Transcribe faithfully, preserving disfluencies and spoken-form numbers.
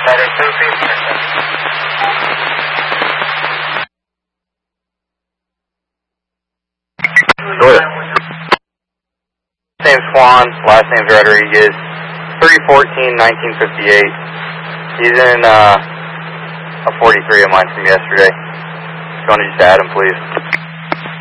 Go ahead. Name's Juan, last name's Rodriguez, three fourteen nineteen fifty-eight. He's in uh, a forty-three of mine from yesterday. If you want to just add him, please.